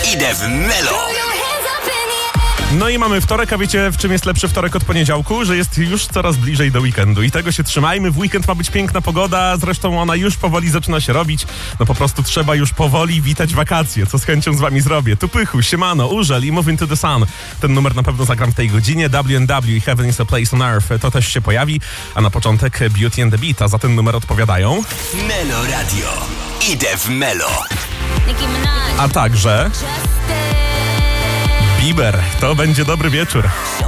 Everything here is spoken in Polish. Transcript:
Idę w Melo. No i mamy wtorek, a wiecie w czym jest lepszy wtorek od poniedziałku? Że jest już coraz bliżej do weekendu i tego się trzymajmy. W weekend ma być piękna pogoda, zresztą ona już powoli zaczyna się robić. No po prostu trzeba już powoli witać wakacje, co z chęcią z wami zrobię. Tu Pychu, Siemano, Urzel i Moving to the Sun. Ten numer na pewno zagram w tej godzinie. W&W i Heaven is a Place on Earth to też się pojawi, a na początek Beauty and the Beat, a za ten numer odpowiadają Melo Radio. Idę w Melo. a także Bieber. To będzie dobry wieczór.